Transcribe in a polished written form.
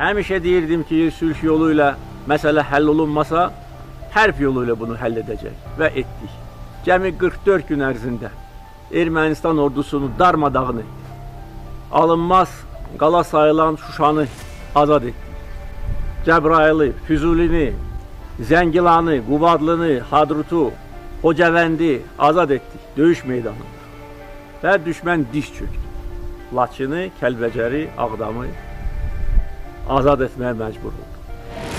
Həmişə deyirdim ki, sülh yolu ilə məsələ həll olunmasa, hərb yolu ilə bunu həll edəcək və etdik. Cəmi 44 gün ərzində Ermənistan ordusunu darmadağın etdik. Alınmaz qala sayılan Şuşanı azad etdik. Cəbrayılı, Füzulini, Zəngilanı, Qubadlını, Hadrutu, Hocavəndi azad etdik döyüş meydanında. Və düşmən diş çöktü. Laçını, Kəlbəcəri, Ağdamı azad etməyə məcbur oldu.